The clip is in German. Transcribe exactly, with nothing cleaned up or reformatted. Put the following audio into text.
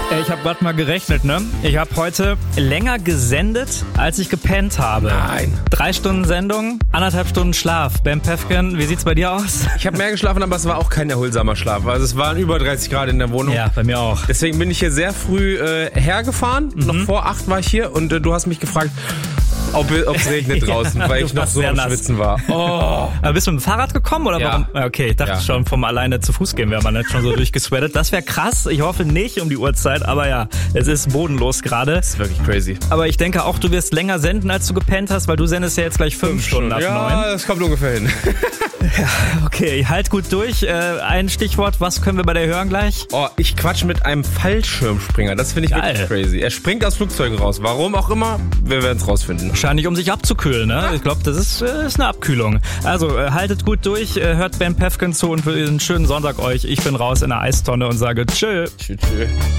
Ey, ich habe gerade mal gerechnet, ne? Ich habe heute länger gesendet, als ich gepennt habe. Nein. Drei Stunden Sendung, anderthalb Stunden Schlaf. Ben Pefken, wie sieht's bei dir aus? Ich habe mehr geschlafen, aber es war auch kein erholsamer Schlaf. Also es waren über dreißig Grad in der Wohnung. Ja, bei mir auch. Deswegen bin ich hier sehr früh äh, hergefahren. Mhm. Noch vor acht war ich hier und äh, du hast mich gefragt, ob es regnet draußen, Ja, weil du ich noch warst so sehr am nass. Schwitzen war. Oh. Aber bist du mit dem Fahrrad gekommen oder Ja. warum? Ah, Okay, ich dachte Ja. schon, vom alleine zu Fuß gehen wäre man jetzt schon so durchgesweatet. Das wäre krass. Ich hoffe nicht um die Uhrzeit, aber ja, es ist bodenlos gerade. Das ist wirklich crazy. Aber ich denke auch, du wirst länger senden, als du gepennt hast, weil du sendest ja jetzt gleich fünf, Stunden ab Ja, neun. das kommt ungefähr hin. Okay, halt gut durch. Äh, ein Stichwort, was können wir bei dir hören gleich? Oh, ich quatsch mit einem Fallschirmspringer. Das finde ich Geil. wirklich crazy. Er springt aus Flugzeugen raus. Warum auch immer, wir werden es rausfinden. Wahrscheinlich, um sich abzukühlen, ne? Ich glaube, das ist, äh, ist eine Abkühlung. Also, äh, haltet gut durch, äh, hört Ben Pefken zu und einen schönen Sonntag euch. Ich bin raus in der Eistonne und sage tschö. Tschüss. Tschüss.